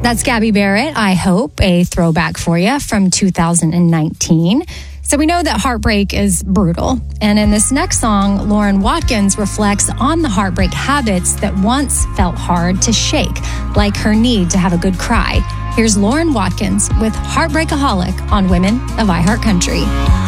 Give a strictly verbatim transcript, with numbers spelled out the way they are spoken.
That's Gabby Barrett, I Hope, a throwback for you from two thousand nineteen. So we know that heartbreak is brutal. And in this next song, Lauren Watkins reflects on the heartbreak habits that once felt hard to shake, like her need to have a good cry. Here's Lauren Watkins with Heartbreakaholic on Women of iHeartCountry.